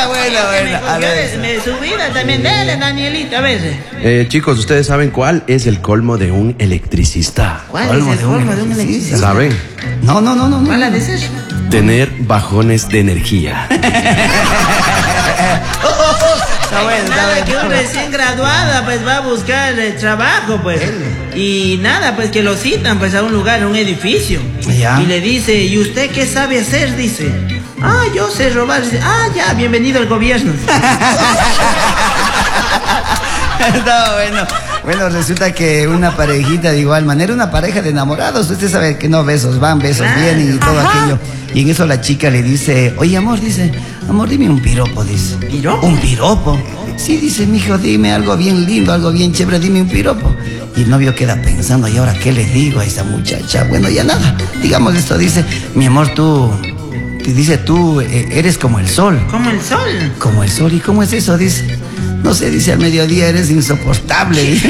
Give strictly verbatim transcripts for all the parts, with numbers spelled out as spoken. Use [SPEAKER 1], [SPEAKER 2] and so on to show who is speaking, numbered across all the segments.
[SPEAKER 1] Ah, bueno, bueno.
[SPEAKER 2] A ver, me subida también, dale, Danielito, a ver.
[SPEAKER 3] Eh, chicos, ¿ustedes saben cuál es el colmo de un electricista?
[SPEAKER 2] ¿Cuál es el colmo de un electricista?
[SPEAKER 3] ¿Saben?
[SPEAKER 1] No, no, no, no.
[SPEAKER 2] ¿Cuál ha de ser?
[SPEAKER 3] Tener bajones de energía.
[SPEAKER 1] Está bueno, está
[SPEAKER 2] Nada,
[SPEAKER 1] bueno.
[SPEAKER 2] que un recién graduada pues va a buscar eh, trabajo pues y nada pues que lo citan pues a un lugar, a un edificio
[SPEAKER 1] Ya.
[SPEAKER 2] y le dice, ¿y usted qué sabe hacer? Dice, ah, yo sé robar. Dice, ah, ya, bienvenido al gobierno.
[SPEAKER 1] Está bueno. Bueno, resulta que una parejita de igual manera, una pareja de enamorados, usted sabe que no besos van, besos vienen y todo aquello. Y en eso la chica le dice, oye amor, dice, amor, dime un piropo, dice.
[SPEAKER 2] ¿Piropo?
[SPEAKER 1] ¿Un piropo? Sí, dice, mijo, dime algo bien lindo, algo bien chévere, dime un piropo. Y el novio queda pensando, ¿y ahora qué le digo a esa muchacha? Bueno, ya nada, digamos esto, dice, mi amor, tú, te dice, tú eh, eres como el sol.
[SPEAKER 2] Como el sol.
[SPEAKER 1] Como el sol, ¿y cómo es eso? Dice, no sé, dice, al mediodía eres insoportable. Dice.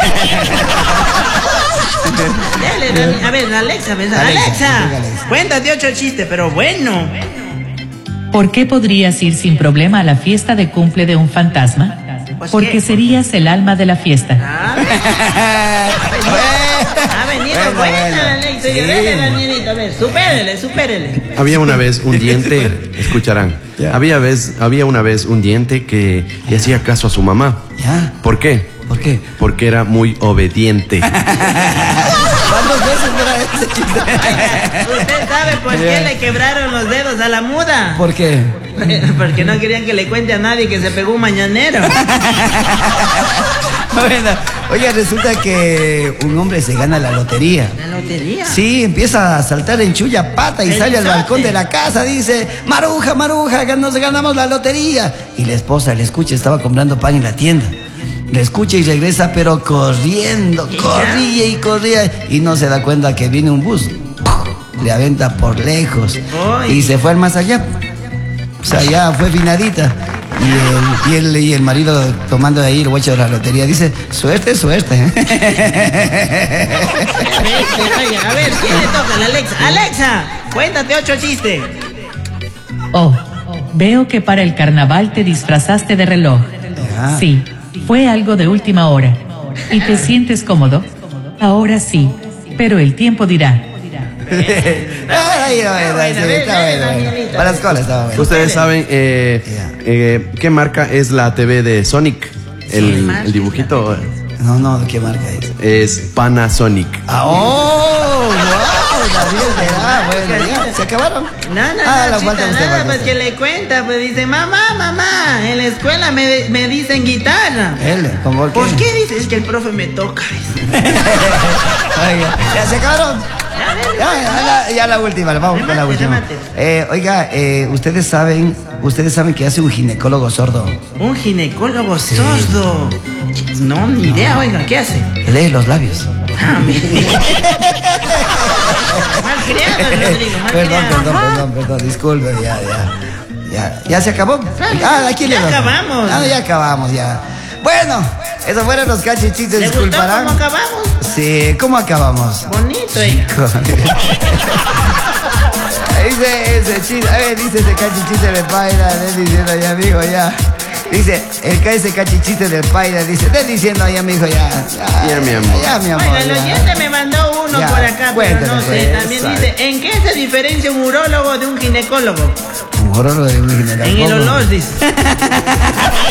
[SPEAKER 2] Dale, Dani- a ver, Alexa, ¿ves?
[SPEAKER 1] Alexa,
[SPEAKER 2] Alexa,
[SPEAKER 1] diga, Alexa.
[SPEAKER 2] cuéntate ocho chistes, pero bueno.
[SPEAKER 4] ¿Por qué podrías ir sin problema a la fiesta de cumple de un fantasma?
[SPEAKER 2] Pues,
[SPEAKER 4] Porque
[SPEAKER 2] ¿qué?
[SPEAKER 4] serías el alma de la fiesta.
[SPEAKER 2] Ah, ha venido
[SPEAKER 1] Bueno,
[SPEAKER 2] buena
[SPEAKER 1] bueno.
[SPEAKER 2] la Alexa.
[SPEAKER 1] Sí.
[SPEAKER 2] Dale, Danielito, a ver, supérele, supérele.
[SPEAKER 3] Había una vez un diente, escucharán,
[SPEAKER 1] Ya.
[SPEAKER 3] había, vez, había una vez un diente que le hacía caso a su mamá.
[SPEAKER 1] ¿Ya?
[SPEAKER 3] ¿Por qué?
[SPEAKER 1] ¿Por qué?
[SPEAKER 3] Porque era muy obediente.
[SPEAKER 1] ¿Cuántas veces era ese chiste?
[SPEAKER 2] ¿Usted sabe por qué le quebraron los dedos a la muda?
[SPEAKER 1] ¿Por qué?
[SPEAKER 2] Porque no querían que le cuente a nadie que se pegó un mañanero.
[SPEAKER 1] Bueno, oye, resulta que un hombre se gana la lotería.
[SPEAKER 2] ¿La lotería?
[SPEAKER 1] Sí, empieza a saltar en chulla pata y
[SPEAKER 2] El
[SPEAKER 1] sale al
[SPEAKER 2] sote.
[SPEAKER 1] balcón de la casa, dice, Maruja, Maruja, que nos ganamos la lotería. Y la esposa le escucha, estaba comprando pan en la tienda. Le escucha y regresa, pero corriendo,
[SPEAKER 2] ¿Y
[SPEAKER 1] corría y corría. Y no se da cuenta que viene un bus. Le aventa por lejos.
[SPEAKER 2] Ay.
[SPEAKER 1] Y se fue al más allá. O sea, ya fue finadita. Y el, y el, y el marido tomando de ahí el huecho de la lotería dice, suerte, suerte.
[SPEAKER 2] Oye, a ver, ¿quién le toca? La Alexa. Alexa, cuéntate ocho chistes.
[SPEAKER 4] Oh, veo que para el carnaval te disfrazaste de reloj.
[SPEAKER 1] Ya.
[SPEAKER 4] Sí, fue algo de última hora. ¿Y te sientes cómodo? Ahora sí, pero el tiempo dirá.
[SPEAKER 1] Ay, ay, ay, sí, está bueno, bueno. Para la escuela estaba bueno.
[SPEAKER 3] Ustedes saben eh, eh, qué marca es la T V de Sonic. El, el dibujito
[SPEAKER 1] No, no, ¿qué marca es?
[SPEAKER 3] es Panasonic.
[SPEAKER 1] Ah, oh, wow, la vida de ah, bueno, ya, ¿se acabaron?
[SPEAKER 2] No, no,
[SPEAKER 1] Ah,
[SPEAKER 2] no,
[SPEAKER 1] la
[SPEAKER 2] chita,
[SPEAKER 1] falta usted,
[SPEAKER 2] nada,
[SPEAKER 1] falta
[SPEAKER 2] pues
[SPEAKER 1] usted.
[SPEAKER 2] que le cuenta, pues dice, mamá, mamá, en la escuela me, me dicen guitarra.
[SPEAKER 1] Él, ¿cómo
[SPEAKER 2] ¿Por qué dice? Es que el profe me toca. dice.
[SPEAKER 1] Oiga, ¿ya se acabaron? Ya, ya, la, ya la última, vamos con la
[SPEAKER 2] Remate,
[SPEAKER 1] última.
[SPEAKER 2] remate.
[SPEAKER 1] Eh, oiga, eh, ustedes saben, ustedes saben que hace un ginecólogo sordo.
[SPEAKER 2] Un ginecólogo sordo. No, ni idea, oiga, ¿qué hace?
[SPEAKER 1] Lee los labios.
[SPEAKER 2] Ah, me... Mal criado, Rodrigo, mal
[SPEAKER 1] Perdón,
[SPEAKER 2] criado.
[SPEAKER 1] perdón, perdón, perdón, disculpe, ya, ya. Ya, ya se acabó. Ah, aquí le
[SPEAKER 2] Ya
[SPEAKER 1] doy.
[SPEAKER 2] acabamos.
[SPEAKER 1] Ah, ya acabamos, ya. Bueno, esos fueron los cachichitos,
[SPEAKER 2] ¿Le gustó
[SPEAKER 1] disculparán.
[SPEAKER 2] cómo acabamos?
[SPEAKER 1] Sí, ¿cómo acabamos?
[SPEAKER 2] Bonito, eh.
[SPEAKER 1] Dice ese chiste, a ver, dice ese cachichiste de paira, de diciendo ya, amigo, ya. Dice, el que ese cachichiste de paira, dice, de diciendo ya, amigo, ya. Ya,
[SPEAKER 3] Ya, mi amor.
[SPEAKER 1] Ya, mi amor.
[SPEAKER 2] Oiga, el
[SPEAKER 1] ya.
[SPEAKER 2] oyente me mandó uno
[SPEAKER 1] Ya,
[SPEAKER 2] por acá, pero
[SPEAKER 1] cuéntame,
[SPEAKER 2] no sé.
[SPEAKER 1] pues,
[SPEAKER 2] También
[SPEAKER 3] sabe.
[SPEAKER 2] dice, ¿en qué se diferencia un urólogo de un ginecólogo?
[SPEAKER 1] Un horror de un ginecólogo.
[SPEAKER 2] En el olor, dice.